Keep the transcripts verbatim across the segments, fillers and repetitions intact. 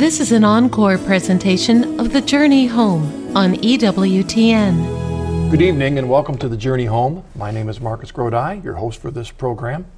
This is an encore presentation of The Journey Home on E W T N. Good evening and welcome to The Journey Home. My name is Marcus Grodi, your host for this program.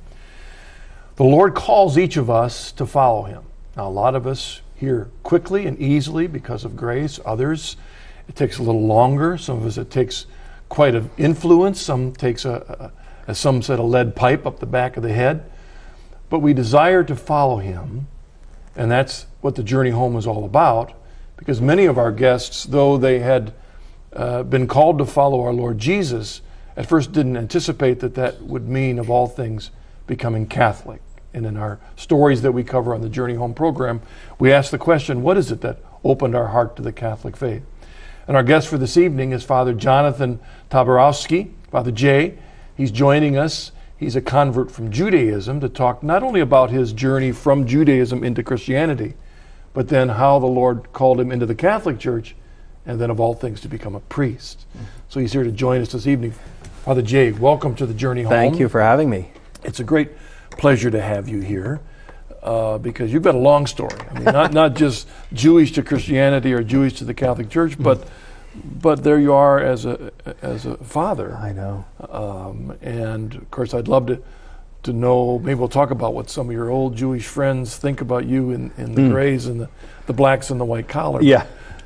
The Lord calls each of us to follow Him. Now, a lot of us hear quickly and easily because of grace. Others, it takes a little longer. Some of us, it takes quite an influence. Some takes, a, a, as some said, a lead pipe up the back of the head. But we desire to follow Him, and that's what The Journey Home is all about, because many of our guests, though they had uh, been called to follow our Lord Jesus, at first didn't anticipate that that would mean, of all things, becoming Catholic. And in our stories that we cover on the Journey Home program, we ask the question, what is it that opened our heart to the Catholic faith? And our guest for this evening is Father Jonathan Taborowski, Father Jay. He's joining us. He's a convert from Judaism to talk not only about his journey from Judaism into Christianity, but then how the Lord called him into the Catholic Church, and then of all things to become a priest. So he's here to join us this evening. Father Jay, welcome to the Journey Home. Thank you for having me. It's a great pleasure to have you here uh, because you've got a long story. I mean, not not just Jewish to Christianity or Jewish to the Catholic Church, but but there you are as a as a father. I know. Um, and of course, I'd love to to know. Maybe we'll talk about what some of your old Jewish friends think about you in, in the mm. grays and the, the blacks and the white collar. Yeah.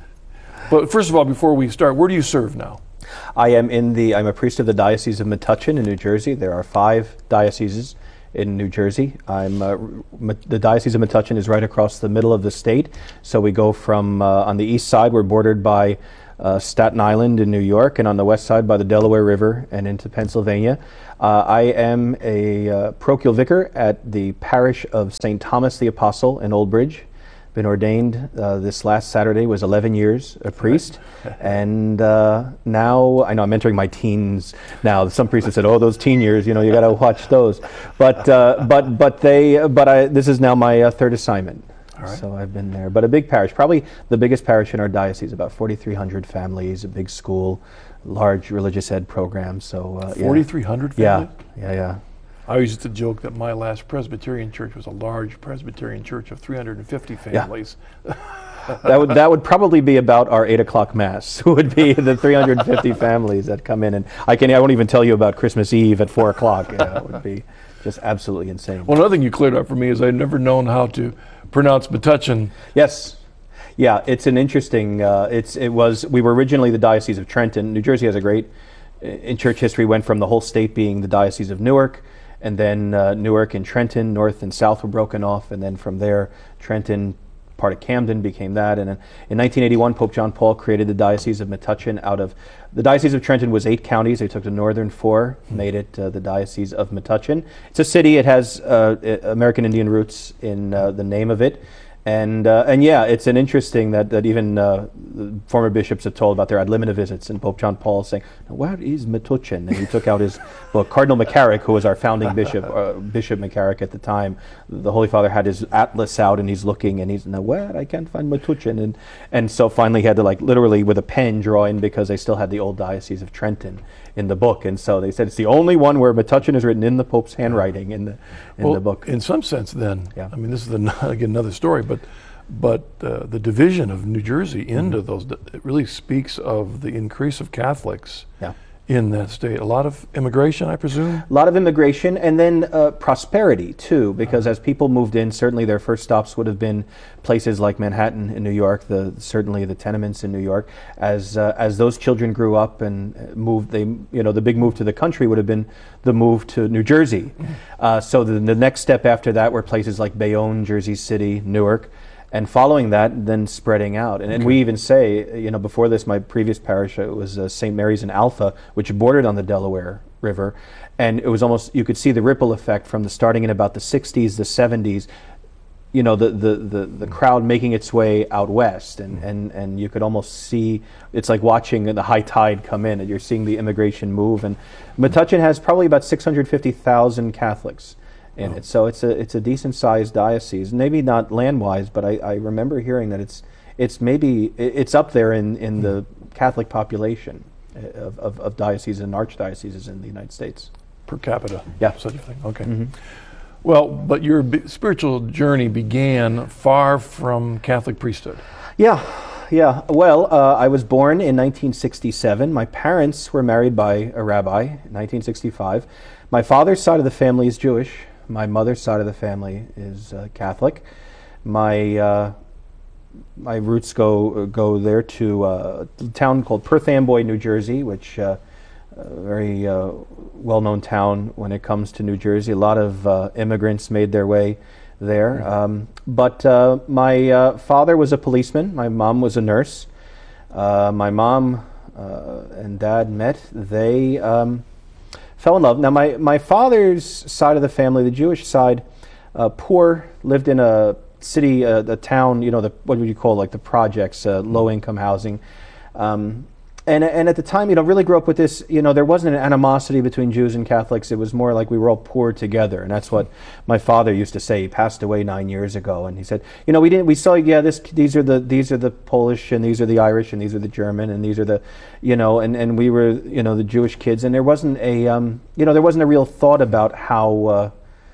But first of all, before we start, where do you serve now? I am in the. I'm a priest of the Diocese of Metuchen in New Jersey. There are five dioceses in New Jersey. I'm uh, the Diocese of Metuchen is right across the middle of the state. So we go from uh, on the east side, we're bordered by uh, Staten Island in New York, and on the west side by the Delaware River and into Pennsylvania. Uh, I am a uh, parochial vicar at the parish of Saint Thomas the Apostle in Old Bridge. Been ordained uh, this last Saturday, was eleven years a priest, and uh, now, I know I'm entering my teens now. Some priests have said, oh, those teen years, you know, you got to watch those. But uh, but but they, but I, this is now my uh, third assignment. All right. So I've been there. But a big parish, probably the biggest parish in our diocese, about forty-three hundred families, a big school, large religious ed program. So uh, forty-three hundred families? Yeah, yeah, yeah. I used to joke that my last Presbyterian church was a large Presbyterian church of three hundred fifty families. Yeah. that would that would probably be about our eight o'clock mass. Would be the three hundred fifty families that come in, and I can I won't even tell you about Christmas Eve at four o'clock. You know, it would be just absolutely insane. Well, another thing you cleared up for me is I'd never known how to pronounce Metuchen. Yes. Yeah, it's an interesting. Uh, it's it was we were originally the Diocese of Trenton. New Jersey has a great in church history. Went from the whole state being the Diocese of Newark. And then uh, Newark and Trenton, north and south were broken off, and then from there, Trenton, part of Camden became that. And then in nineteen eighty-one, Pope John Paul created the Diocese of Metuchen out of, the Diocese of Trenton was eight counties. They took the northern four, made it uh, the Diocese of Metuchen. It's a city, it has uh, American Indian roots in uh, the name of it. And uh, and yeah, it's an interesting that, that even uh, the former bishops have told about their ad limina visits, and Pope John Paul saying, where is Metuchen? And he took out his, well, Cardinal McCarrick, who was our founding bishop, uh, Bishop McCarrick at the time, the Holy Father had his atlas out and he's looking and he's, no, where? I can't find Metuchen. And, and so finally he had to like literally with a pen draw in because they still had the old Diocese of Trenton in the book. And so they said it's the only one where Metuchen is written in the Pope's handwriting in the in well, the book. In some sense then, yeah. I mean, this is the, again another story, but but uh, the division of New Jersey into mm-hmm. those, it really speaks of the increase of Catholics yeah. in that state. A lot of immigration, I presume? A lot of immigration, and then uh, prosperity too, because uh-huh. as people moved in, certainly their first stops would have been places like Manhattan in New York, the certainly the tenements in New York. As uh, as those children grew up and moved, they you know the big move to the country would have been the move to New Jersey. Mm-hmm. Uh, so the, the next step after that were places like Bayonne, Jersey City, Newark. And following that, then spreading out. And, and okay. we even say, you know, before this, my previous parish, it was uh, Saint Mary's in Alpha, which bordered on the Delaware River. And it was almost, you could see the ripple effect from the starting in about the sixties, the seventies, you know, the, the, the, the crowd making its way out west. And, mm-hmm. and, and you could almost see, it's like watching the high tide come in, and you're seeing the immigration move. And Metuchen has probably about six hundred fifty thousand Catholics in oh. it. So it's a it's a decent sized diocese. Maybe not land wise, but I, I remember hearing that it's it's maybe it's up there in, in mm. the Catholic population of, of, of dioceses and archdioceses in the United States. Per capita. Yeah. Such a thing. Okay. Mm-hmm. Well, but your b- spiritual journey began far from Catholic priesthood. Yeah, yeah. Well, uh, I was born in nineteen sixty-seven. My parents were married by a rabbi in nineteen sixty-five. My father's side of the family is Jewish. My mother's side of the family is uh, Catholic. My uh, my roots go go there to uh, a town called Perth Amboy, New Jersey, which uh, a very uh, well-known town when it comes to New Jersey. A lot of uh, immigrants made their way there. Um, but uh, my uh, father was a policeman. My mom was a nurse. Uh, my mom uh, and dad met. They um, fell in love. Now, my, my father's side of the family, the Jewish side, uh, poor, lived in a city, uh, a town, you know, the, what would you call it, like the projects, uh, low-income housing. Um, and, and at the time, you know, really grew up with this, you know, there wasn't an animosity between Jews and Catholics. It was more like we were all poor together. And that's what my father used to say. He passed away nine years ago. And he said, you know, we didn't, we saw, yeah, this, these are the, these are the Polish, and these are the Irish, and these are the German, and these are the, you know, and, and we were, you know, the Jewish kids. And there wasn't a, um, you know, there wasn't a real thought about how, uh,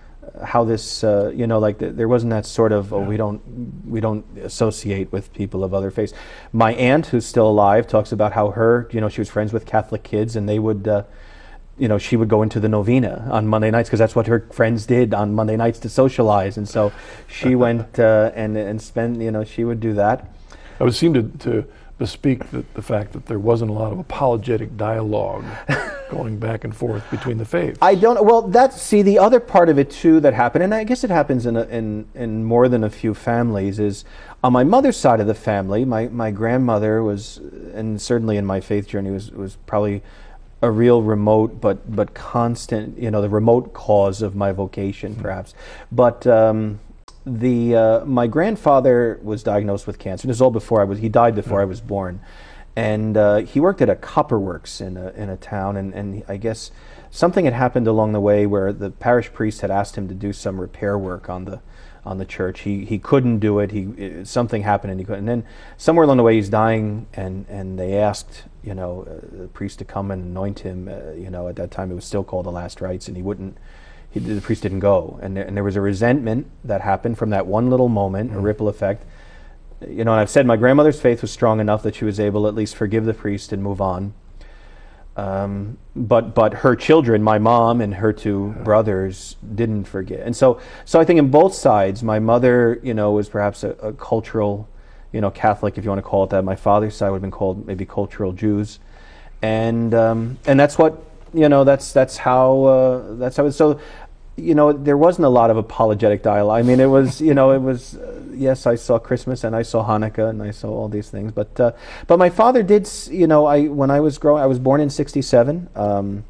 how this, uh, you know, like the, there wasn't that sort of, oh, we don't, we don't associate with people of other faiths. My aunt, who's still alive, talks about how her, you know, she was friends with Catholic kids, and they would, uh, you know, she would go into the novena on Monday nights because that's what her friends did on Monday nights to socialize, and so she went uh, and and spent, you know, she would do that. I would seem to, to bespeak the, the fact that there wasn't a lot of apologetic dialogue going back and forth between the faiths. I don't. Well, that's see the other part of it too that happened, and I guess it happens in a, in in more than a few families. Is on my mother's side of the family, my my grandmother was, and certainly in my faith journey was was probably a real remote but but constant, you know, the remote cause of my vocation, mm-hmm. perhaps. But um, the uh, my grandfather was diagnosed with cancer. This is all before I was. He died before mm-hmm. I was born. And uh, he worked at a copper works in a, in a town, and, and I guess something had happened along the way where the parish priest had asked him to do some repair work on the on the church. He he couldn't do it. He it, something happened and he couldn't. And then somewhere along the way he's dying, and, and they asked, you know, uh, the priest to come and anoint him. Uh, you know, at that time it was still called the last rites, and he wouldn't. He, the priest didn't go, and there, and there was a resentment that happened from that one little moment, mm-hmm. a ripple effect. You know, and I've said my grandmother's faith was strong enough that she was able to at least forgive the priest and move on. Um, but but her children, my mom and her two brothers, didn't forget. And so so I think in both sides, my mother, you know, was perhaps a, a cultural, you know, Catholic, if you want to call it that. My father's side would have been called maybe cultural Jews, and um, and that's what you know. That's that's how uh, that's how. It, so. You know, there wasn't a lot of apologetic dialogue. I mean, it was, you know, it was, uh, yes, I saw Christmas and I saw Hanukkah and I saw all these things. But uh, but my father did, you know, I when I was growing, I was born in sixty-seven. Um,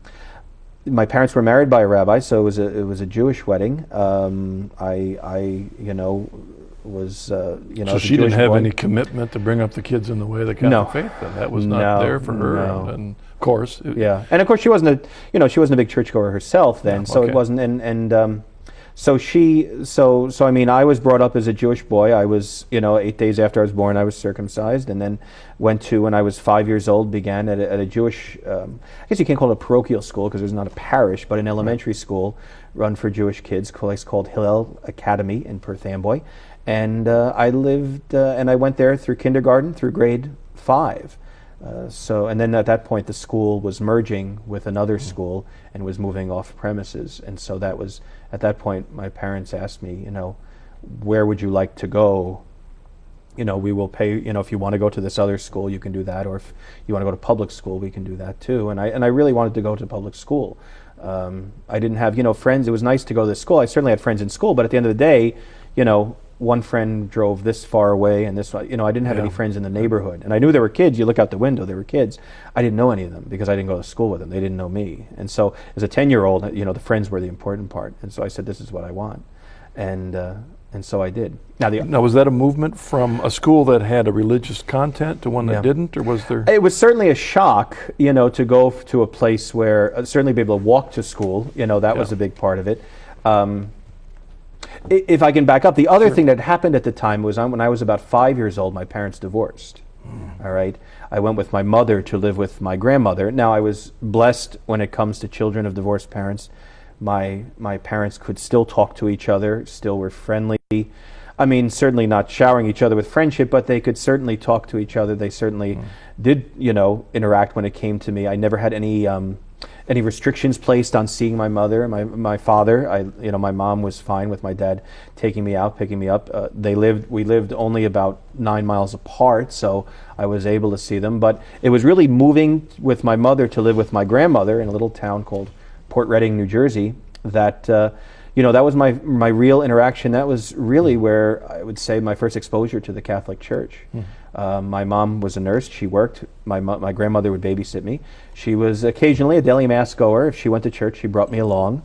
my parents were married by a rabbi, so it was a, it was a Jewish wedding. Um, I, I, you know, was, uh, you know, so she Jewish didn't have boy. any commitment to bring up the kids in the way of the Catholic No. faith. Then that was not No, there for her. no. And, and of course, it, Yeah, and of course she wasn't a, you know, she wasn't a big churchgoer herself then, No, so okay. it wasn't, and and um, so she, so so I mean, I was brought up as a Jewish boy. I was, you know, eight days after I was born, I was circumcised, and then went to, when I was five years old, began at a, at a Jewish, um, I guess you can't call it a parochial school because there's not a parish, but an elementary school run for Jewish kids, place called Hillel Academy in Perth Amboy, and uh, I lived, uh, and I went there through kindergarten through grade five. Uh, so, and then at that point, the school was merging with another mm-hmm. school and was moving off premises. And so that was, at that point, my parents asked me, you know, where would you like to go? You know, we will pay, you know, if you want to go to this other school, you can do that. Or if you want to go to public school, we can do that too. And I, and I really wanted to go to public school. Um, I didn't have, you know, friends. It was nice to go to this school. I certainly had friends in school, but at the end of the day, you know, one friend drove this far away and this, you know, I didn't have yeah. any friends in the neighborhood. And I knew there were kids. You look out the window, there were kids. I didn't know any of them because I didn't go to school with them. They didn't know me. And so as a ten-year-old, you know, the friends were the important part. And so I said, this is what I want. And uh, and so I did. Now, the, now, was that a movement from a school that had a religious content to one that Yeah. didn't, or was there? It was certainly a shock, you know, to go f- to a place where, uh, certainly be able to walk to school, you know, that Yeah. was a big part of it. Um, i- if I can back up, the other Sure. thing that happened at the time was um, when I was about five years old, my parents divorced. Mm. All right. I went with my mother to live with my grandmother. Now, I was blessed when it comes to children of divorced parents My my parents could still talk to each other, still were friendly. I mean, certainly not showering each other with friendship, but they could certainly talk to each other. They certainly mm. did, you know, interact when it came to me. I never had any um, any restrictions placed on seeing my mother, my my father. I, you know, my mom was fine with my dad taking me out, picking me up. Uh, they lived, we lived only about nine miles apart, so I was able to see them. But it was really moving with my mother to live with my grandmother in a little town called Port Reading, New Jersey. That. Uh, You know, that was my my real interaction. That was really where I would say my first exposure to the Catholic Church. Mm. Uh, my mom was a nurse. She worked. My mo- my grandmother would babysit me. She was occasionally a daily mass goer. If she went to church, she brought me along.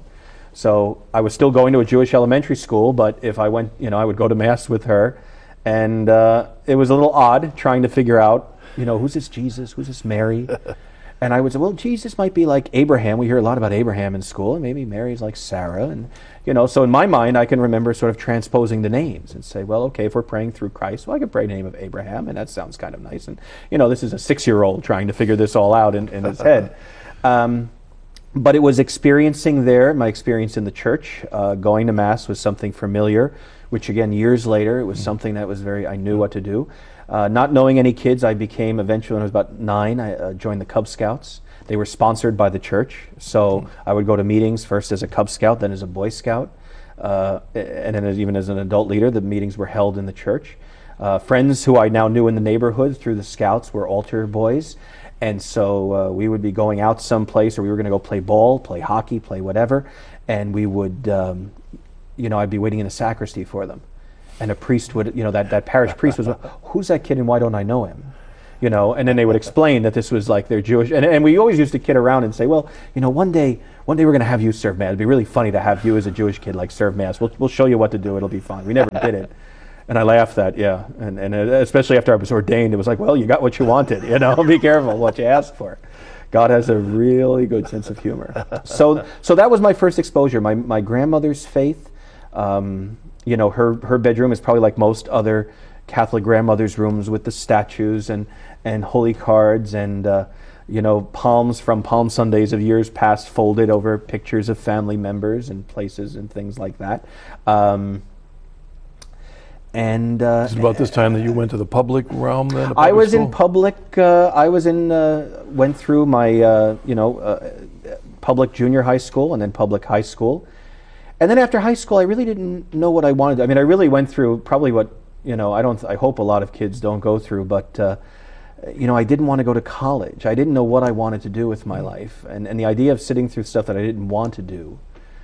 So I was still going to a Jewish elementary school, but if I went, you know, I would go to mass with her. And uh, it was a little odd trying to figure out, you know, who's this Jesus? Who's this Mary? And I would say, well, Jesus might be like Abraham. We hear a lot about Abraham in school, and maybe Mary's like Sarah. And, you know, so in my mind, I can remember sort of transposing the names and say, well, okay, if we're praying through Christ, well, I could pray in the name of Abraham, and that sounds kind of nice. And, you know, this is a six-year-old trying to figure this all out in, in his head. Um, but it was experiencing there, my experience in the church, uh, going to Mass was something familiar, which again, years later, it was mm-hmm. something that was very, I knew what to do. Uh, not knowing any kids, I became, eventually when I was about nine, I uh, joined the Cub Scouts. They were sponsored by the church, so mm. I would go to meetings first as a Cub Scout, then as a Boy Scout, uh, and then as, even as an adult leader. The meetings were held in the church. Uh, friends who I now knew in the neighborhood through the Scouts were altar boys, and so uh, we would be going out someplace, or we were going to go play ball, play hockey, play whatever, and we would, um, you know, I'd be waiting in the sacristy for them. And a priest would, you know, that, that parish priest was, who's that kid and why don't I know him? You know, and then they would explain that this was like their Jewish, and, and we always used to kid around and say, well, you know, one day, one day we're going to have you serve Mass. It'd be really funny to have you as a Jewish kid like serve Mass. We'll, we'll show you what to do. It'll be fun. We never did it. And I laughed at, yeah. And, and especially after I was ordained, it was like, well, you got what you wanted, you know, be careful what you ask for. God has a really good sense of humor. So, so that was my first exposure. My, my grandmother's faith, um, you know, her, her bedroom is probably like most other Catholic grandmothers' rooms with the statues and, and holy cards and, uh, you know, palms from Palm Sundays of years past folded over pictures of family members and places and things like that. Um, and uh, Is it about this time that you went to the public realm then? The I was school? in public, uh, I was in, uh, went through my, uh, you know, uh, public junior high school and then public high school. And then after high school, I really didn't know what I wanted. I mean, I really went through probably what, you know, I don't, I hope a lot of kids don't go through, but, uh, you know, I didn't want to go to college. I didn't know what I wanted to do with my life. And, and the idea of sitting through stuff that I didn't want to do,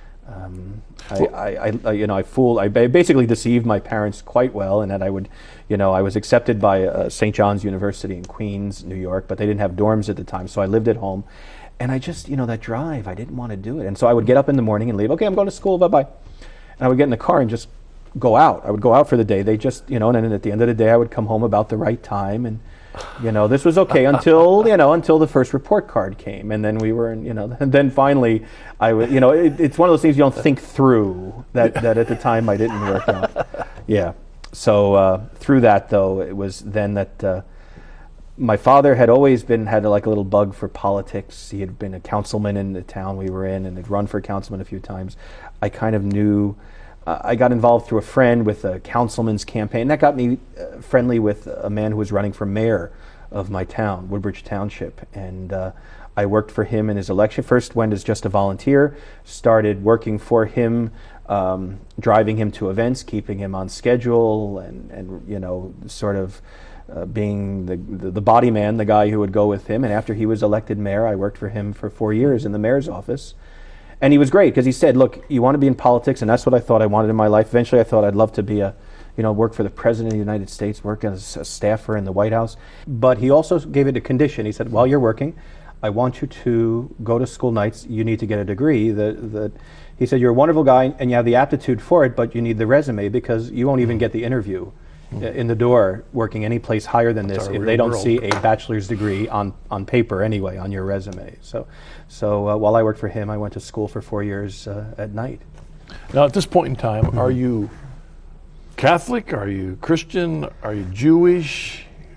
um, I, I, I, you know, I fooled, I basically deceived my parents quite well, and that I would, you know, I was accepted by uh, Saint John's University in Queens, New York, but they didn't have dorms at the time, so I lived at home. And I just, you know, that drive, I didn't want to do it. And so I would get up in the morning and leave. Okay, I'm going to school, bye-bye. And I would get in the car and just go out. I would go out for the day. They just, you know, and then at the end of the day, I would come home about the right time. And, you know, this was okay until, you know, until the first report card came. And then we were, in, you know, and then finally, I would, you know, it, it's one of those things you don't think through that, that at the time I didn't work out. Yeah. So uh, through that, though, it was then that... Uh, my father had always been, had like a little bug for politics. He had been a councilman in the town we were in and had run for councilman a few times. I kind of knew, uh, I got involved through a friend with a councilman's campaign. That got me uh, friendly with a man who was running for mayor of my town, Woodbridge Township. And uh, I worked for him in his election. First went as just a volunteer, started working for him, um, driving him to events, keeping him on schedule and, and you know, sort of Uh, being the, the the body man, the guy who would go with him. And after he was elected mayor, I worked for him for four years in the mayor's office. And he was great because he said, look, you want to be in politics, and that's what I thought I wanted in my life. Eventually I thought I'd love to be a, you know, work for the President of the United States, work as a staffer in the White House. But he also gave it a condition. He said, while you're working, I want you to go to school nights. You need to get a degree. That, that he said, you're a wonderful guy and you have the aptitude for it, but you need the resume because you won't even get the interview in the door working any place higher than this if they don't world. see a bachelor's degree on, on paper anyway, on your resume. So so uh, while I worked for him, I went to school for four years uh, at night. Now at this point in time, mm-hmm. are you Catholic? Are you Christian? Are you Jewish?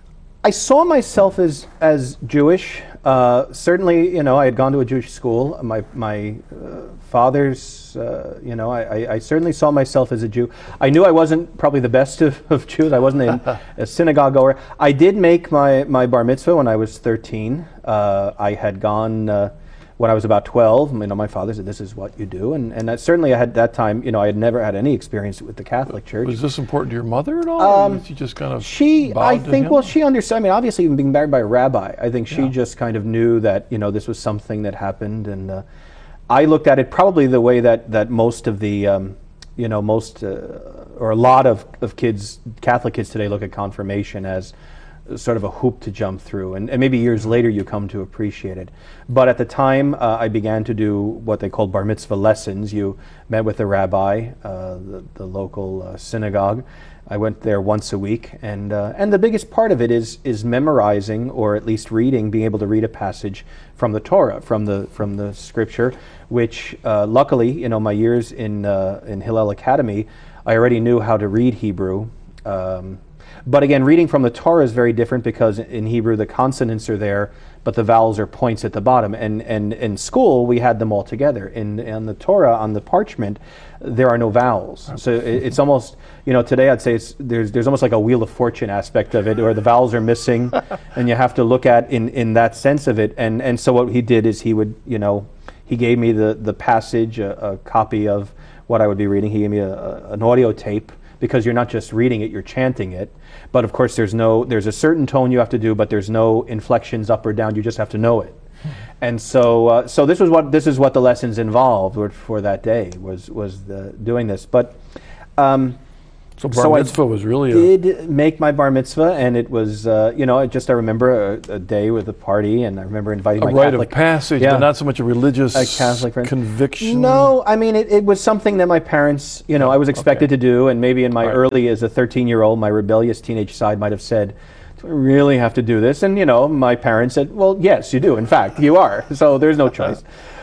I saw myself as as Jewish. Uh, certainly, you know, I had gone to a Jewish school. My my uh, father's, uh, you know, I, I, I certainly saw myself as a Jew. I knew I wasn't probably the best of, of Jews. I wasn't a, a synagogue goer. I did make my, my bar mitzvah when I was thirteen. Uh, I had gone uh, when I was about twelve. You know, my father said, "This is what you do," and and that, certainly I had that time. You know, I had never had any experience with the Catholic Church. Was this important to your mother at all? Um, or did she just kind of She, bowed I to think, him? well, she understood. I mean, obviously, even being married by a rabbi, I think she Yeah. just kind of knew that, you know, this was something that happened. And uh, I looked at it probably the way that, that most of the, um, you know, most, uh, or a lot of, of kids, Catholic kids today look at confirmation as sort of a hoop to jump through. And, and maybe years later you come to appreciate it. But at the time, uh, I began to do what they called bar mitzvah lessons. You met with the rabbi, uh, the, the local uh, synagogue. I went there once a week, and uh, and the biggest part of it is is memorizing, or at least reading, being able to read a passage from the Torah, from the from the Scripture. Which uh, luckily, you know, my years in uh, in Hillel Academy, I already knew how to read Hebrew. Um, but again, reading from the Torah is very different because in Hebrew the consonants are there, but the vowels are points at the bottom. And and in school we had them all together. In in the Torah, on the parchment, there are no vowels. So it, it's almost, you know, today I'd say it's there's there's almost like a Wheel of Fortune aspect of it, where the vowels are missing, and you have to look at in in that sense of it. And and so what he did is he would, you know, he gave me the the passage, a, a copy of what I would be reading. He gave me a, a, an audio tape, because you're not just reading it, you're chanting it. But of course there's no there's a certain tone you have to do, but there's no inflections up or down. You just have to know it. And so uh, so this was what this is what the lessons involved were for that day, was was the doing this. But um, So bar so I mitzvah was really a, did make my bar mitzvah, and it was, uh, you know, I just I remember a, a day with a party, and I remember inviting a my rite Catholic of passage, yeah. but not so much a religious A Catholic friend. conviction. No, I mean, it, it was something that my parents, you know, I was expected Okay. to do, and maybe in my Right. early, as a thirteen-year-old, my rebellious teenage side might have said, do I really have to do this? And, you know, my parents said, well, yes, you do. In fact, you are. So there's no choice.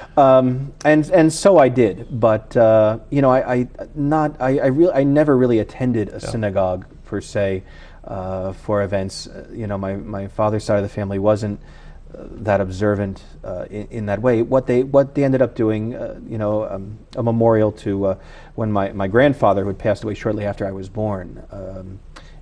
Um, and and so I did, but uh, you know, I, I not I I, really, I never really attended a synagogue per se uh, for events. Uh, you know, my, my father's side of the family wasn't uh, that observant uh, in, in that way. What they what they ended up doing, uh, you know, um, a memorial to uh, when my, my grandfather, who had passed away shortly after I was born. Um,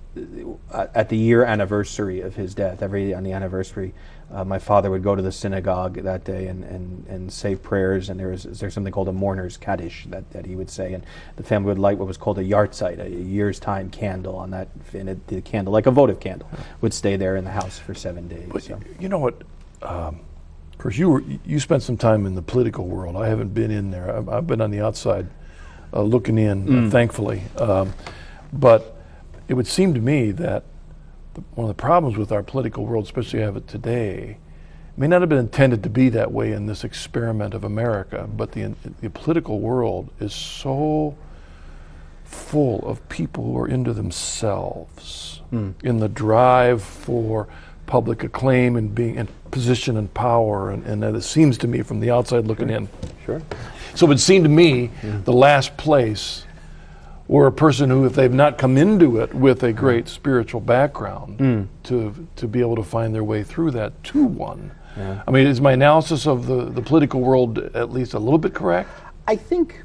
at the year anniversary of his death, every on the anniversary, uh, my father would go to the synagogue that day and, and, and say prayers, and there was there's something called a mourner's kaddish that, that he would say, and the family would light what was called a yartzeit, a year's time candle on that, and it, the candle, like a votive candle, would stay there in the house for seven days. But so. you know what? Um, of course, you were you spent some time in the political world. I haven't been in there. I've, I've been on the outside, uh, looking in. Mm. Uh, thankfully, um, but it would seem to me that the, one of the problems with our political world, especially have it today, may not have been intended to be that way in this experiment of America. But the the political world is so full of people who are into themselves, Mm. in the drive for public acclaim and being in position and power, and, and that it seems to me from the outside looking Sure. in. Sure. So it would seem to me Mm. the last place where a person who, if they've not come into it with a great spiritual background, Mm. to to be able to find their way through that to one. Yeah. I mean, is my analysis of the, the political world at least a little bit correct? I think,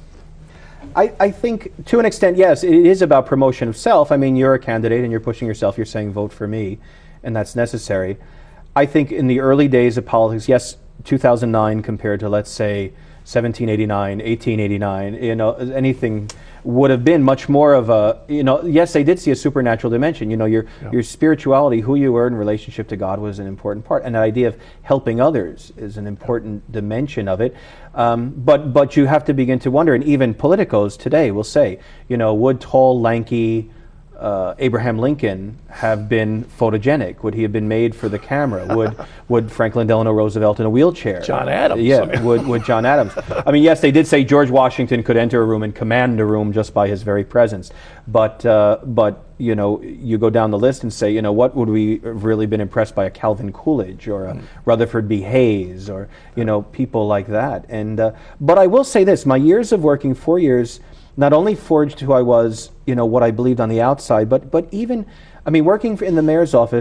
I, I think to an extent, yes, it is about promotion of self. I mean, you're a candidate and you're pushing yourself, you're saying vote for me, and that's necessary. I think in the early days of politics, yes, two thousand nine compared to, let's say, seventeen eighty-nine, eighteen eighty-nine, you know, anything would have been much more of a, you know, yes, they did see a supernatural dimension. You know, your Yeah. your spirituality, who you were in relationship to God, was an important part, and the idea of helping others is an important dimension of it. Um, but but you have to begin to wonder, and even politicos today will say, you know, would tall, lanky Uh, Abraham Lincoln have been photogenic? Would he have been made for the camera? Would would Franklin Delano Roosevelt in a wheelchair? John Adams. Yeah, I mean. would, would John Adams. I mean, yes, they did say George Washington could enter a room and command a room just by his very presence. But, uh, but you know, you go down the list and say, you know, what would we have really been impressed by? A Calvin Coolidge or a Mm. Rutherford B. Hayes, or, you know, people like that. And uh, but I will say this, my years of working, four years, not only forged who I was, you know, what I believed on the outside, but but even, I mean, working in the mayor's office,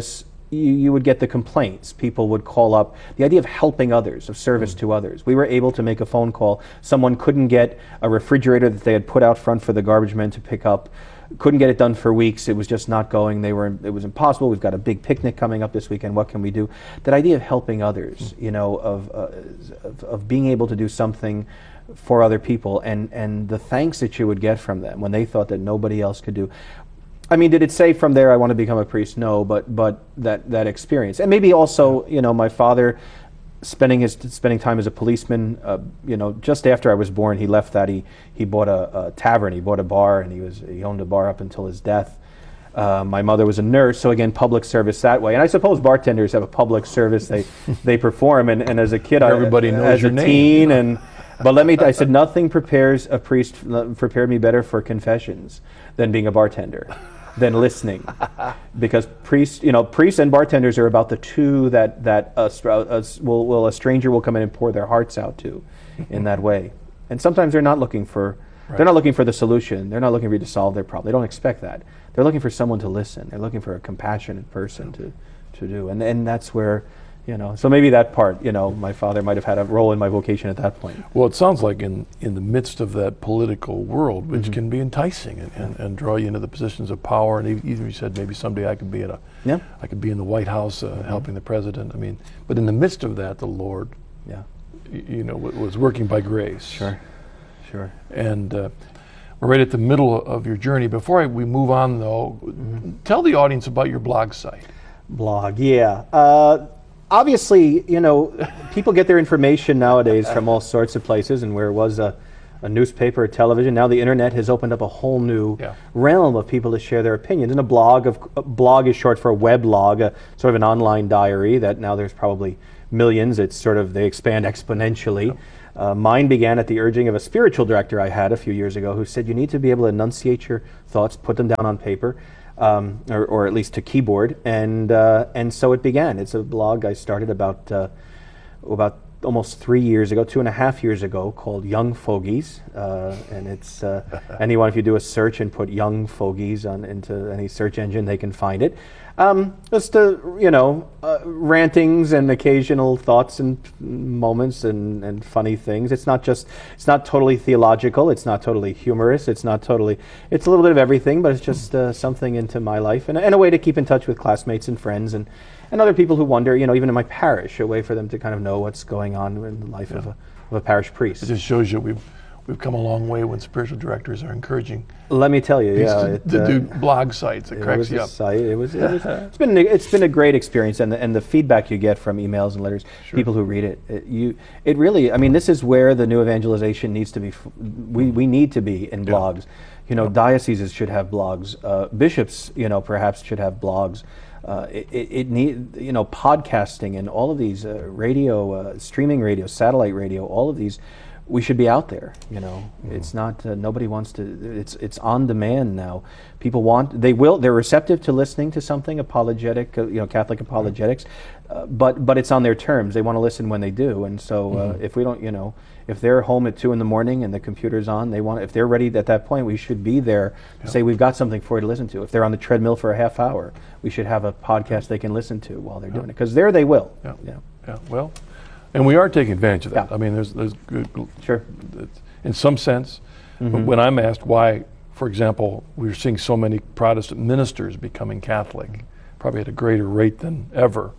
you, you would get the complaints. People would call up. The idea of helping others, of service to others. We were able to make a phone call. Someone couldn't get a refrigerator that they had put out front for the garbage men to pick up. Couldn't get it done for weeks. It was just not going. They were. It was impossible. We've got a big picnic coming up this weekend. What can we do? That idea of helping others, you know, of uh, of, of being able to do something for other people, and and the thanks that you would get from them when they thought that nobody else could do. I mean, did it say from there I want to become a priest? No, but but that that experience, and maybe also, you know, my father spending his spending time as a policeman. Uh, you know, just after I was born, he left that. He he bought a, a tavern. He bought a bar, and he was he owned a bar up until his death. Uh, my mother was a nurse, so again, public service that way. And I suppose bartenders have a public service they they perform. And, and as a kid, everybody I, knows as your a name. teen, and but let me. I said nothing prepares a priest prepared me better for confessions than being a bartender. Than listening, because priests, you know, priests and bartenders are about the two that that a, a, will will a stranger will come in and pour their hearts out to, in that way. And sometimes they're not looking for right. they're not looking for the solution. They're not looking for you to solve their problem. They don't expect that. They're looking for someone to listen. They're looking for a compassionate person to to do. And and that's where, you know, so maybe that part, you know, my father might have had a role in my vocation at that point. Well, it sounds like in, in the midst of that political world, which Mm-hmm. can be enticing and, and, and draw you into the positions of power, and even even you said maybe someday I could be at a, Yeah. I could be in the White House uh, mm-hmm. helping the president. I mean, but in the midst of that, the Lord, Yeah. y- you know, w- was working by grace. Sure. Sure. And uh, we're right at the middle of your journey. Before I, we move on, though, mm-hmm. tell the audience about your blog site. Blog, yeah. Uh, obviously, you know, people get their information nowadays from all sorts of places, and where it was a, a newspaper, a television, now the internet has opened up a whole new Yeah. realm of people to share their opinions. And a blog, of a blog is short for a weblog, a sort of an online diary that now there's probably millions. It's sort of, they expand exponentially. Yeah. Uh, mine began at the urging of a spiritual director I had a few years ago, who said, you need to be able to enunciate your thoughts, put them down on paper, um, or, or at least to keyboard, and uh, and so it began. It's a blog I started about uh, about almost three years ago, two and a half years ago, called Young Fogies, uh, and it's uh, anyone, if you do a search and put Young Fogies on into any search engine, they can find it. Um, just uh, you know, uh, rantings and occasional thoughts and moments and, and funny things. It's not just, it's not totally theological. It's not totally humorous. It's not totally, it's a little bit of everything, but it's just uh, something into my life, and, and a way to keep in touch with classmates and friends and, and other people who wonder, you know, even in my parish, a way for them to kind of know what's going on in the life Yeah. of, a, of a parish priest. It just shows you we've we've come a long way when spiritual directors are encouraging Let me tell you, these yeah. to, it, to uh, do blog sites. It, It cracks was you a up. site. It was. It was it's been. It's been a great experience, and the, and the feedback you get from emails and letters, Sure. people who read it, it, you. It really. I mean, this is where the new evangelization needs to be. F- we we need to be in Yeah. blogs. You know, dioceses should have blogs. Uh, bishops, you know, perhaps should have blogs. Uh, it, it, it need, you know, podcasting and all of these uh, radio, uh, streaming radio, satellite radio, all of these. We should be out there, you know. Mm-hmm. It's not, uh, nobody wants to, it's it's on demand now. People want, they will, they're receptive to listening to something apologetic, uh, you know, Catholic apologetics, uh, but but it's on their terms. They want to listen when they do. And so uh, Mm-hmm. if we don't, you know, if they're home at two in the morning and the computer's on, they want, if they're ready at that point, we should be there to Yeah. say, we've got something for you to listen to. If they're on the treadmill for a half hour, we should have a podcast they can listen to while they're Yeah. doing it. Because there they will. Yeah. Yeah. Yeah, well, and we are taking advantage of that. Yeah. I mean, there's, there's good, Sure. it's- in some sense, Mhm. when I'm asked why, for example, we're seeing so many Protestant ministers becoming Catholic, probably at a greater rate than ever,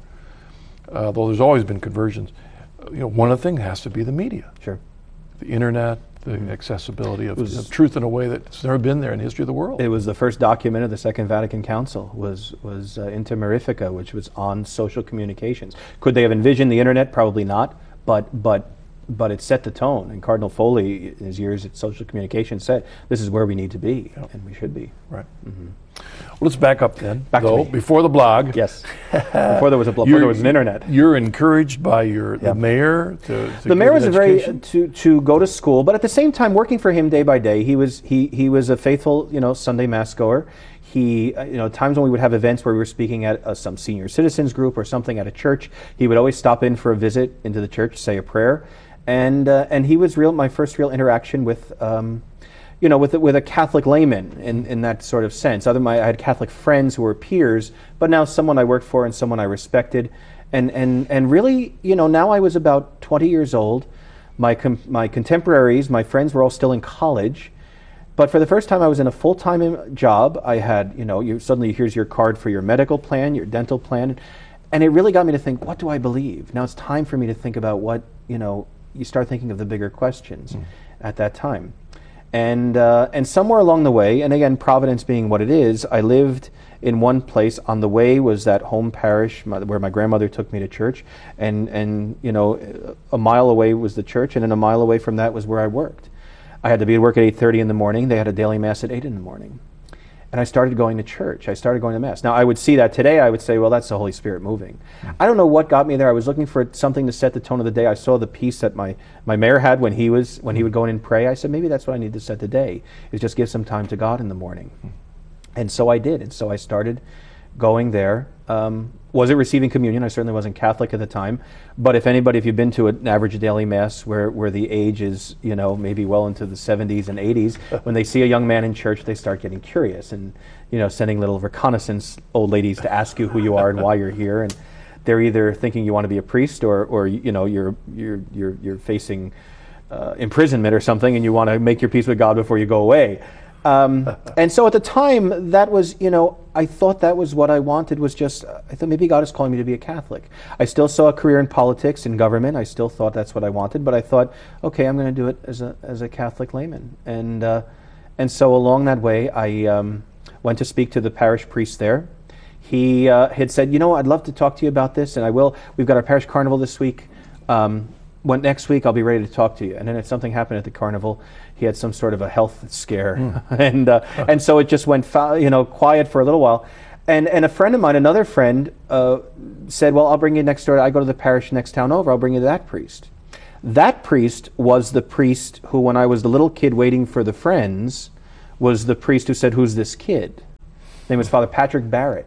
uh, though there's always been conversions. uh, You know, one of the things has to be the media, Sure. the internet, the accessibility of, was- of truth in a way that's never been there in the history of the world. It was the first document of the Second Vatican Council, was was uh, Inter Mirifica, which was on social communications. Could they have envisioned the internet? Probably not, but but but it set the tone. And Cardinal Foley, in his years at social communications, said, this is where we need to be, Yep. and we should be. Right. Well, let's back up then. Back to though, me. before the blog. Yes. Before there was a blo- before You're- there was an internet. You're encouraged by your Yeah. the mayor to, to The mayor give was an a very education? to to go to school, but at the same time, working for him day by day, he was he he was a faithful, you know, Sunday mass goer. He, uh, you know, times when we would have events where we were speaking at uh, some senior citizens group or something at a church, he would always stop in for a visit into the church, say a prayer, and uh, and he was real. My first real interaction with. Um, you know, with, with a Catholic layman in, in that sort of sense. Other, my, I had Catholic friends who were peers, but now someone I worked for and someone I respected. And, and, and really, you know, now I was about twenty years old. My, com my contemporaries, my friends were all still in college. But for the first time, I was in a full-time job. I had, you know, you, suddenly here's your card for your medical plan, your dental plan. And it really got me to think, what do I believe? Now it's time for me to think about what, you know, you start thinking of the bigger questions mm. at that time. And, uh, and somewhere along the way, and again, Providence being what it is, I lived in one place. On the way was that home parish my, where my grandmother took me to church. And, and, you know, a mile away was the church, and then a mile away from that was where I worked. I had to be at work at eight thirty in the morning. They had a daily mass at eight in the morning. And I started going to church. I started going to mass. Now, I would see that today. I would say, well, that's the Holy Spirit moving. Mm. I don't know what got me there. I was looking for something to set the tone of the day. I saw the peace that my, my mayor had when he was when he would go in and pray. I said, maybe that's what I need to set the day, is just give some time to God in the morning. Mm. And so I did. And so I started going there. Um, wasn't receiving communion. I certainly wasn't Catholic at the time. But if anybody, if you've been to an average daily mass where, where the age is, you know, maybe well into the seventies and eighties, when they see a young man in church, they start getting curious and, you know, sending little reconnaissance old ladies to ask you who you are and why you're here. And they're either thinking you want to be a priest or, or you know, you're, you're, you're, you're facing uh, imprisonment or something and you want to make your peace with God before you go away. Um, and so at the time, that was, you know, I thought that was what I wanted, was just, I thought maybe God is calling me to be a Catholic. I still saw a career in politics, in government. I still thought that's what I wanted, but I thought, okay, I'm going to do it as a, as a Catholic layman. And, uh, and so along that way, I um, went to speak to the parish priest there. He uh, had said, you know, I'd love to talk to you about this, and I will. We've got our parish carnival this week. Um, when next week, I'll be ready to talk to you. And then if something happened at the carnival, he had some sort of a health scare, mm. and uh, and so it just went, you know, quiet for a little while. And and a friend of mine, another friend, uh, said, well, I'll bring you next door. I go to the parish next town over. I'll bring you to that priest. That priest was the priest who, when I was the little kid waiting for the friends, was the priest who said, who's this kid? His name was Father Patrick Barrett.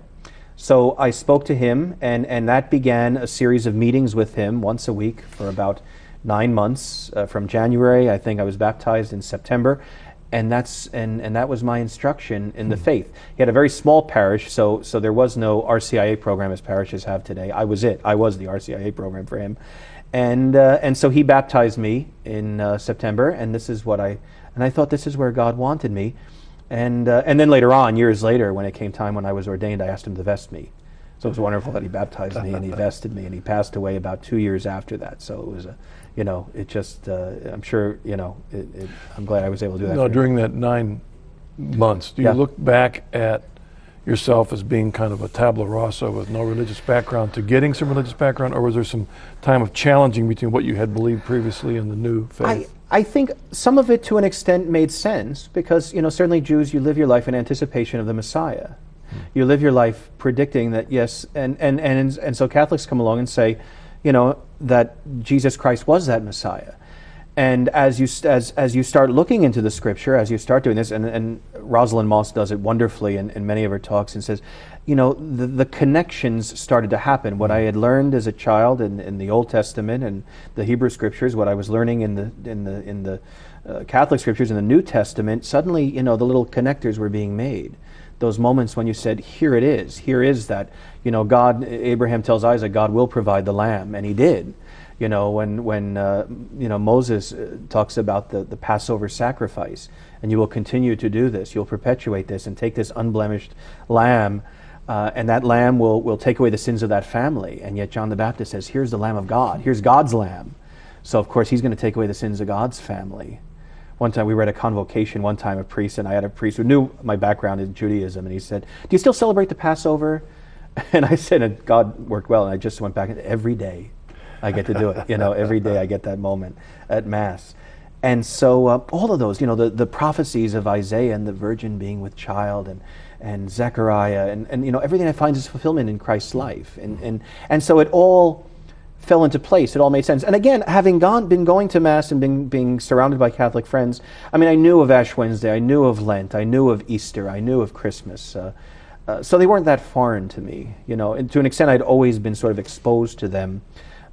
So I spoke to him, and, and that began a series of meetings with him once a week for about nine months. Uh, from January, I think I was baptized in September, and that's and, and that was my instruction in the faith. He had a very small parish, so so there was no R C I A program as parishes have today. I was it. I was the R C I A program for him, and uh, and so he baptized me in uh, September, and this is what I and I thought this is where God wanted me. And uh, and then later on, years later, when it came time when I was ordained, I asked him to vest me. So it was wonderful that he baptized me and he vested me, and he passed away about two years after that. So it was a, you know, it just, uh, I'm sure, you know, it, it, I'm glad I was able to do that. No, during that nine months, do you yeah. look back at yourself as being kind of a tabula rasa with no religious background to getting some religious background, or was there some time of challenging between what you had believed previously and the new faith? I, I think some of it to an extent made sense because, you know, certainly Jews, you live your life in anticipation of the Messiah. Hmm. You live your life predicting that, yes, and, and, and, and so Catholics come along and say, you know, that Jesus Christ was that Messiah. And as you as as you start looking into the Scripture, as you start doing this, and, and Rosalind Moss does it wonderfully in, in many of her talks, and says, you know, the, the connections started to happen. What I had learned as a child in, in the Old Testament and the Hebrew Scriptures, what I was learning in the in the in the uh, Catholic Scriptures in the New Testament, suddenly, you know, the little connectors were being made. Those moments when you said, here it is, here is that, you know, God, Abraham tells Isaac, God will provide the lamb, and he did. You know, when, when uh, you know, Moses uh, talks about the, the Passover sacrifice, and you will continue to do this, you'll perpetuate this, and take this unblemished lamb, uh, and that lamb will, will take away the sins of that family. And yet John the Baptist says, here's the Lamb of God, here's God's lamb. So of course he's going to take away the sins of God's family. One time we were at a convocation, one time a priest, and I had a priest who knew my background in Judaism, and he said, do you still celebrate the Passover? And I said, and God worked well, and I just went back, and every day I get to do it. You know, every day I get that moment at Mass. And so uh, all of those, you know, the, the prophecies of Isaiah and the virgin being with child, and and Zechariah, and, and you know, everything that finds its fulfillment in Christ's life. And, and, and so it all fell into place. It all made sense. And again, having gone, been going to Mass and being, being surrounded by Catholic friends, I mean, I knew of Ash Wednesday, I knew of Lent, I knew of Easter, I knew of Christmas. Uh, uh, so they weren't that foreign to me. You know, and to an extent I'd always been sort of exposed to them.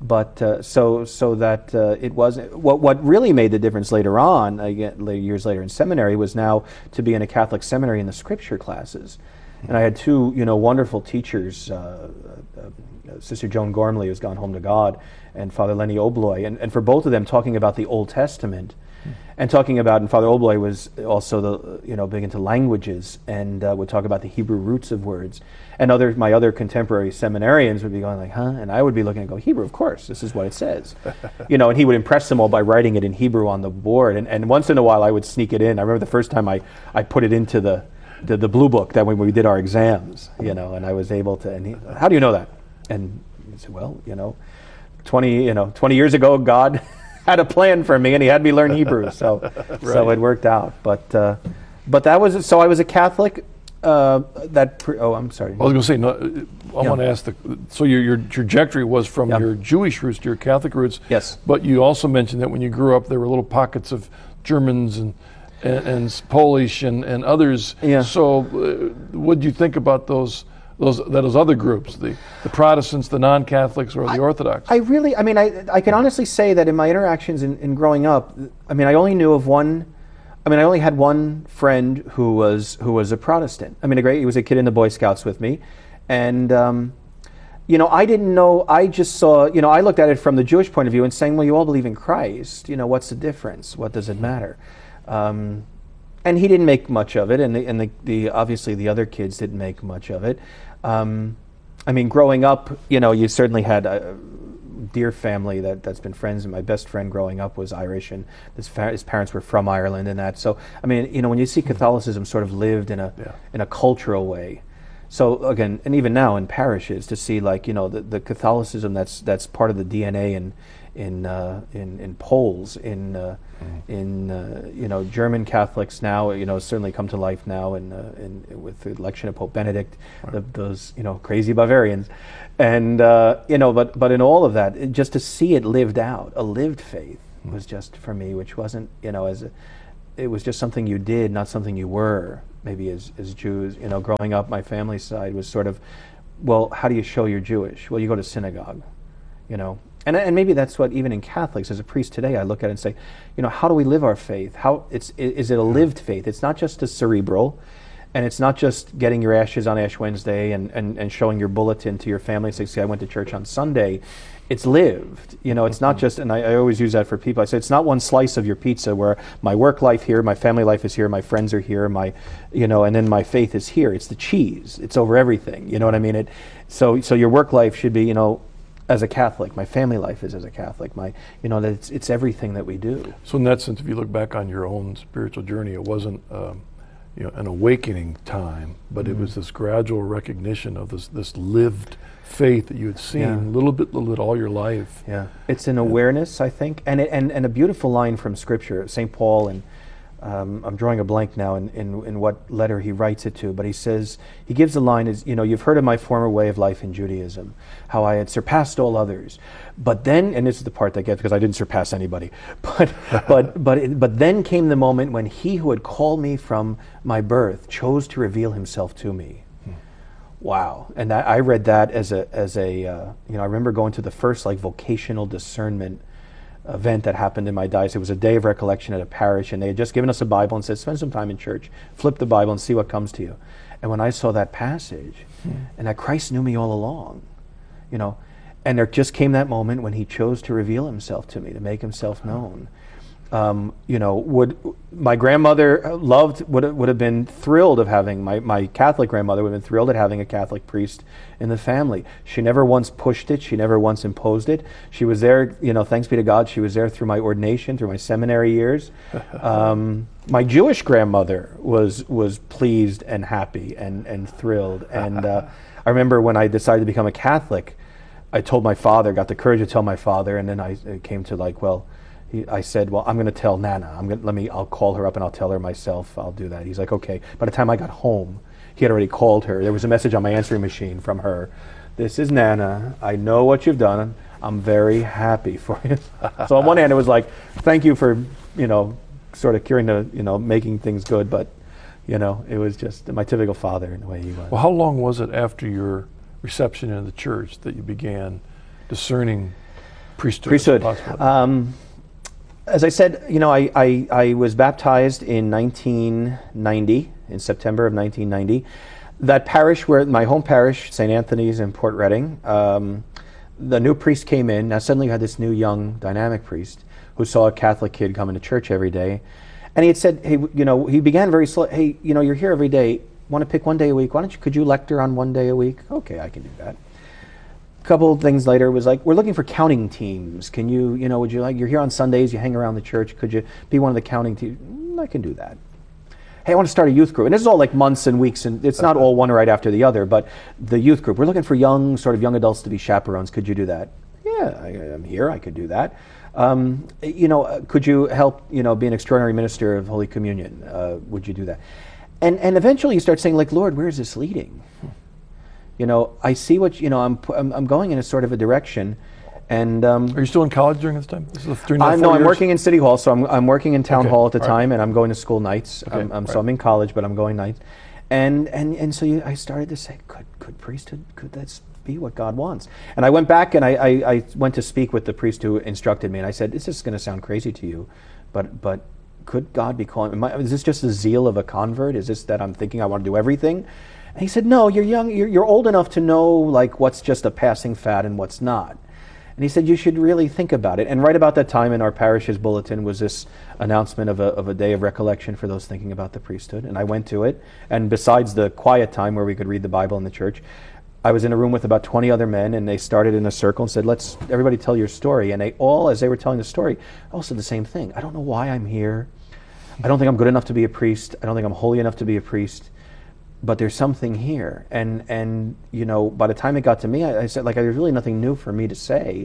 But uh, so so that uh, it wasn't what what really made the difference later on, again later, years later in seminary, was now to be in a Catholic seminary in the scripture classes, and I had two you know wonderful teachers, uh, uh, Sister Joan Gormley, who's gone home to God, and Father Lenny Obloy, and, and for both of them talking about the Old Testament, mm. and talking about, and Father Obloy was also the you know big into languages, and uh, would talk about the Hebrew roots of words. And other, my other contemporary seminarians would be going like, huh? And I would be looking and go, Hebrew, of course, this is what it says. you know, and he would impress them all by writing it in Hebrew on the board. And, and once in a while I would sneak it in. I remember the first time I, I put it into the, the, the blue book that when we did our exams, you know, and I was able to, and he, how do you know that? And he said, well, you know, twenty, you know, twenty years ago, God had a plan for me and he had me learn Hebrew. So, right. so it worked out. But, uh, but that was, so I was a Catholic. Uh, that pre- oh, I'm sorry. I was going to say, no, I Yeah. want to ask the. So your your trajectory was from Yeah. your Jewish roots to your Catholic roots. Yes. But you also mentioned that when you grew up, there were little pockets of Germans and and, and Polish and, and others. Yeah. So, uh, what do you think about those those those other groups, the the Protestants, the non-Catholics, or the Orthodox? I really, I mean, I I can honestly say that in my interactions in, in growing up, I mean, I only knew of one. I mean, I only had one friend who was who was a Protestant. I mean, a great. He was a kid in the Boy Scouts with me, and um, you know, I didn't know. I just saw. You know, I looked at it from the Jewish point of view and saying, "Well, you all believe in Christ. You know, what's the difference? What does it matter?" Um, and he didn't make much of it, and the, and the, the obviously the other kids didn't make much of it. Um, I mean, growing up, you know, you certainly had a dear family that, that's been friends, and my best friend growing up was Irish, and his, fa- his parents were from Ireland and that. So, I mean, you know, when you see Catholicism sort of lived in a Yeah. in a cultural way. So again, and even now in parishes, to see like, you know, the, the Catholicism that's that's part of the D N A in in uh, in, in Poles, in uh, mm. in uh, you know, German Catholics now, you know, certainly come to life now in, uh, in with the election of Pope Benedict, right. the, those you know crazy Bavarians, and uh, you know, but but in all of that, it, just to see it lived out, a lived faith mm. was just for me, which wasn't you know as a, it was just something you did, not something you were. Maybe as as Jews, you know, growing up, my family's side was sort of, well, how do you show you're Jewish? Well, you go to synagogue, you know. And and maybe that's what even in Catholics, as a priest today, I look at it and say, you know, how do we live our faith? How it's is it a lived faith? It's not just a cerebral, and it's not just getting your ashes on Ash Wednesday and, and, and showing your bulletin to your family and say, see, I went to church on Sunday. It's lived. You know, it's not just, and I, I always use that for people. I say it's not one slice of your pizza where my work life here, my family life is here, my friends are here, my, you know, and then my faith is here. It's the cheese. It's over everything. You know what I mean? It. So so your work life should be, you know, as a Catholic, my family life is as a Catholic. My, you know, that it's, it's everything that we do. So in that sense, if you look back on your own spiritual journey, it wasn't, um, you know, an awakening time, but mm-hmm. it was this gradual recognition of this this lived faith that you had seen Yeah. little bit, little bit all your life. Yeah, it's an awareness, I think, and it, and and a beautiful line from Scripture, Saint Paul, and um, I'm drawing a blank now in, in in what letter he writes it to, but he says, he gives the line is, you know, you've heard of my former way of life in Judaism, how I had surpassed all others, but then, and this is the part that gets, because I didn't surpass anybody, but but but it, but then came the moment when he who had called me from my birth chose to reveal himself to me. Wow. And that, I read that as a, as a uh, you know, I remember going to the first like vocational discernment event that happened in my diocese. It was a day of recollection at a parish, and they had just given us a Bible and said, spend some time in church, flip the Bible and see what comes to you. And when I saw that passage, hmm. and that Christ knew me all along, you know, and there just came that moment when he chose to reveal himself to me, to make himself known. Um, you know, would my grandmother loved would would have been thrilled of having my, my Catholic grandmother would have been thrilled at having a Catholic priest in the family. She never once pushed it. She never once imposed it. She was there, you know, thanks be to God, she was there through my ordination, through my seminary years. Um, my Jewish grandmother was was pleased and happy and and thrilled. And uh, I remember when I decided to become a Catholic, I told my father, got the courage to tell my father, and then I it came to like, well. He, I said, well, I'm going to tell Nana. I'm going let me. I'll call her up and I'll tell her myself. I'll do that. He's like, okay. By the time I got home, he had already called her. There was a message on my answering machine from her. This is Nana. I know what you've done. I'm very happy for you. So on one hand, it was like, thank you for, you know, sort of curing the, you know, making things good. But, you know, it was just my typical father in the way he was. Well, how long was it after your reception in the church that you began discerning Priesthood. Priesthood. possibility. Um, as I said, you know, I, I, I was baptized in nineteen ninety, in September of nineteen ninety. That parish, where my home parish, Saint Anthony's in Port Reading, um, the new priest came in. Now suddenly you had this new young dynamic priest who saw a Catholic kid coming to church every day. And he had said, hey, you know, he began very slow, hey, you know, you're here every day, want to pick one day a week, why don't you, could you lecture on one day a week? Okay, I can do that. A couple of things later was like, we're looking for counting teams. Can you, you know, would you like, you're here on Sundays, you hang around the church, could you be one of the counting teams? Mm, I can do that. Hey, I want to start a youth group. And this is all like months and weeks, and it's not all one right after the other, but the youth group, we're looking for young, sort of young adults to be chaperones. Could you do that? Yeah, I, I'm here, I could do that. Um, you know, uh, could you help, you know, be an extraordinary minister of Holy Communion? Uh, would you do that? And and eventually you start saying, like, Lord, where is this leading? You know, I see what, you know, I'm, I'm, I'm going in a sort of a direction. And um, Are you still in college during this time? This is during I, that no, four I'm years? working in City Hall, so I'm, I'm working in Town Okay, Hall at the all right. time, and I'm going to school nights. Okay, I'm, I'm, So right. I'm in college, but I'm going nights. And and and so you, I started to say, could could priesthood, could that be what God wants? And I went back and I, I, I went to speak with the priest who instructed me, and I said, this is going to sound crazy to you, but but could God be calling? Am I, is this just the zeal of a convert? Is this that I'm thinking I want to do everything? And he said, no, you're young, you're, you're old enough to know like what's just a passing fad and what's not. And he said, you should really think about it. And right about that time in our parish's bulletin was this announcement of a, of a day of recollection for those thinking about the priesthood. And I went to it. And besides the quiet time where we could read the Bible in the church, I was in a room with about twenty other men, and they started in a circle and said, let's everybody tell your story. And they all, as they were telling the story, all said the same thing. I don't know why I'm here. I don't think I'm good enough to be a priest. I don't think I'm holy enough to be a priest. But there's something here. And, and you know, by the time it got to me, I, I said, like, there's really nothing new for me to say,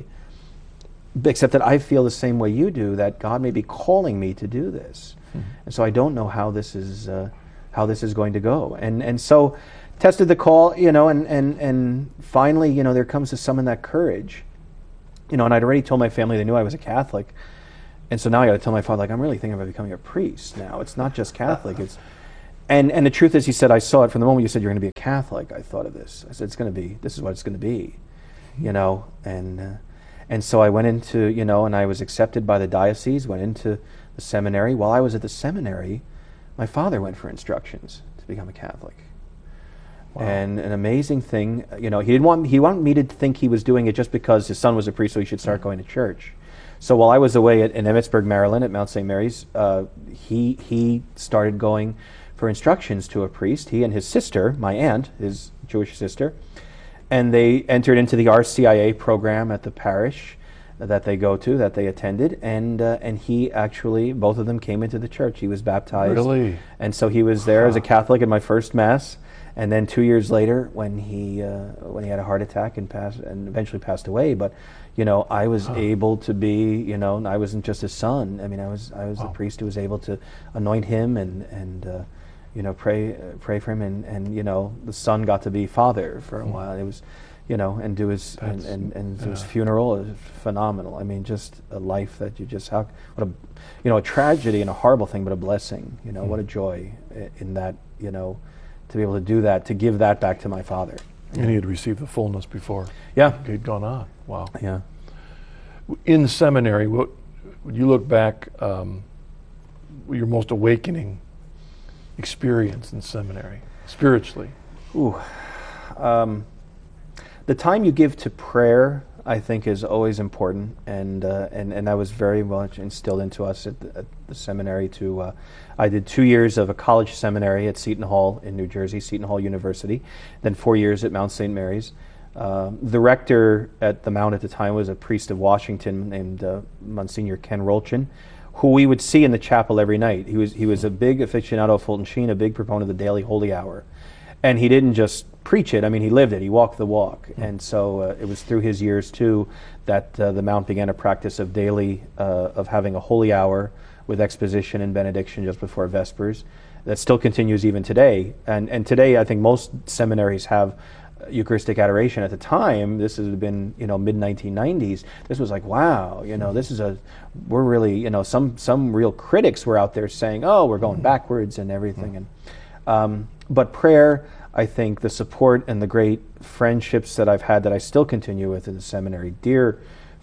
except that I feel the same way you do, that God may be calling me to do this. Mm-hmm. And so I don't know how this is uh, how this is going to go. And and so tested the call, you know, and, and, and finally, you know, there comes to summon that courage. You know, and I'd already told my family they knew I was a Catholic. And so now I got to tell my father, like, I'm really thinking about becoming a priest now. It's not just Catholic, it's... And and the truth is, he said, I saw it from the moment you said you're going to be a Catholic. I thought of this. I said, it's going to be, this is what it's going to be, you know. And uh, and so I went into, you know, and I was accepted by the diocese, went into the seminary. While I was at the seminary, my father went for instructions to become a Catholic. Wow. And an amazing thing, you know, he didn't want, he wanted me to think he was doing it just because his son was a priest, so he should start going to church. So while I was away at, in Emmitsburg, Maryland, at Mount Saint Mary's, uh, he he started going for instructions to a priest, he and his sister, my aunt, his Jewish sister, and they entered into the R C I A program at the parish that they go to, that they attended, and uh, and he actually, both of them came into the church. He was baptized. Really? And so he was there as a Catholic in my first Mass, and then two years later, when he uh, when he had a heart attack and passed, and eventually passed away, but you know, I was huh. able to be, you know, I wasn't just his son. I mean, I was I was wow. the priest who was able to anoint him and and uh, you know, pray uh, pray for him, and, and you know, the son got to be father for a mm. while. It was, you know, and do his and, and, and do yeah. his funeral. It was phenomenal. I mean, just a life that you just how what a you know a tragedy and a horrible thing, but a blessing. You know, mm. what a joy in that. You know, to be able to do that, to give that back to my father. And he had received the fullness before. Yeah, he'd gone on. Wow. Yeah. In seminary, what when you look back, um, your most awakening experience in seminary, spiritually? Ooh, um, the time you give to prayer, I think, is always important, and uh, and and that was very much instilled into us at the, at the seminary. To uh, I did two years of a college seminary at Seton Hall in New Jersey, Seton Hall University, then four years at Mount Saint Mary's. Uh, the rector at the Mount at the time was a priest of Washington named uh, Monsignor Ken Rolchin, who we would see in the chapel every night. He was he was a big aficionado of Fulton Sheen, a big proponent of the daily holy hour. And he didn't just preach it, I mean, he lived it, he walked the walk. Mm. And so uh, it was through his years, too, that uh, the Mount began a practice of daily, uh, of having a holy hour with exposition and benediction just before Vespers. That still continues even today. And, and today, I think most seminaries have Eucharistic adoration. At the time, this has been, you know, mid nineteen nineties, this was like, wow, you know, this is a, we're really, you know, some some real critics were out there saying, oh, we're going backwards and everything. Mm. And um, but prayer, I think the support and the great friendships that I've had that I still continue with in the seminary, dear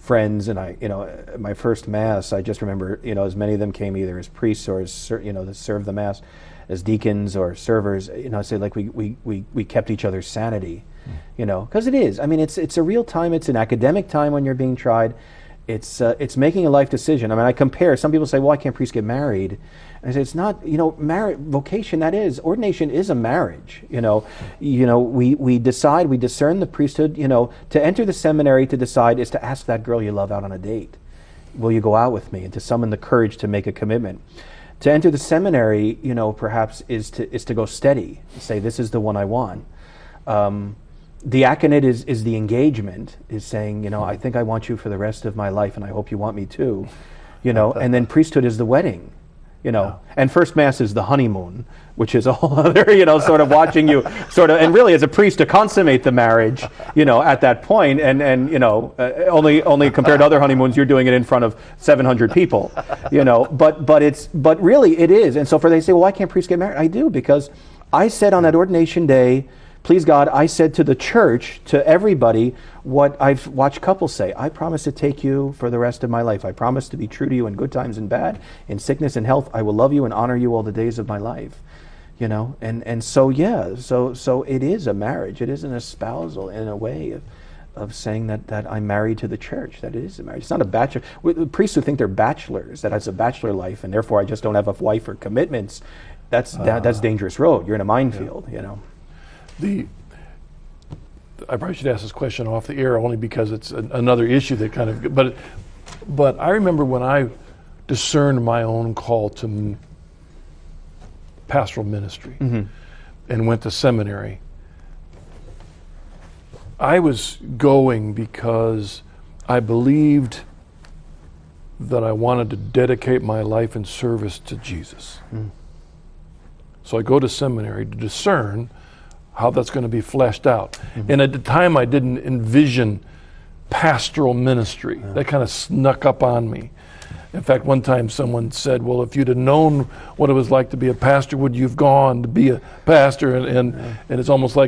friends, and I, you know, at my first Mass, I just remember, you know, as many of them came either as priests or as, ser- you know, to serve the Mass, as deacons or servers. You know, I say like we we we, we kept each other's sanity, mm. you know, because it is. I mean, it's it's a real time. It's an academic time when you're being tried. It's uh, it's making a life decision. I mean, I compare. Some people say, "Well, why can't priests get married?" And I say, "It's not. You know, marriage, vocation. That is ordination is a marriage. You know, you know, we we decide, we discern the priesthood. You know, to enter the seminary to decide is to ask that girl you love out on a date. Will you go out with me? And to summon the courage to make a commitment. To enter the seminary, you know, perhaps is to is to go steady. Say, this is the one I want." Um, Diaconate is, is the engagement, is saying, you know, I think I want you for the rest of my life and I hope you want me too, you know, and then priesthood is the wedding, you know, yeah. and first Mass is the honeymoon, which is a whole other, you know, sort of watching you sort of, and really as a priest to consummate the marriage, you know, at that point, and, and you know, uh, only only compared to other honeymoons, you're doing it in front of seven hundred people, you know, but but it's, but really it is, and so for they say, well, why can't priests get married? I do, because I said on that ordination day, please God, I said to the church, to everybody, what I've watched couples say. I promise to take you for the rest of my life. I promise to be true to you in good times and bad, in sickness and health. I will love you and honor you all the days of my life. You know, and, and so, yeah, so so it is a marriage. It is an espousal in a way of, of saying that, that I'm married to the church, that it is a marriage. It's not a bachelor. The priests who think they're bachelors, that it's a bachelor life, and therefore I just don't have a wife or commitments, that's uh, that, that's dangerous road. You're in a minefield, yeah. you know. The I probably should ask this question off the air only because it's a, another issue that kind of, but but I remember when I discerned my own call to m- pastoral ministry mm-hmm. and went to seminary. I was going because I believed that I wanted to dedicate my life in service to Jesus. Mm. So I go to seminary to discern how that's going to be fleshed out. Mm-hmm. And at the time, I didn't envision pastoral ministry. Yeah. That kind of snuck up on me. In fact, one time someone said, well, if you'd have known what it was like to be a pastor, would you have gone to be a pastor? And, and, yeah. and it's almost like